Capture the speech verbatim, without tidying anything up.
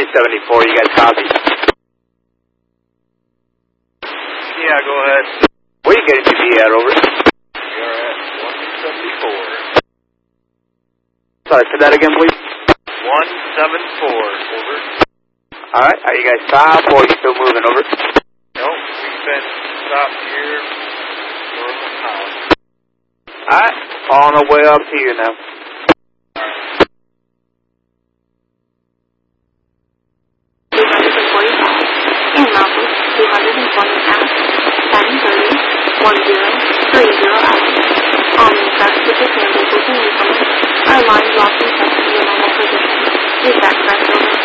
seventy-four, you guys copy? Yeah, go ahead. Where are you getting to be at, over? You're at one seventy-four. Sorry, say that again, please. one seventy-four, over. Alright, are you guys stopped or are you still moving, over? Nope, we've been stopped here for a house. Alright, on our way up to you now. In Norfolk, two hundred twenty pounds, seven thirty, one zero, three zero hours. All aircraft tickets and vehicles in Newfoundland are lined, locked, and set to your normal position. Is that correct, over?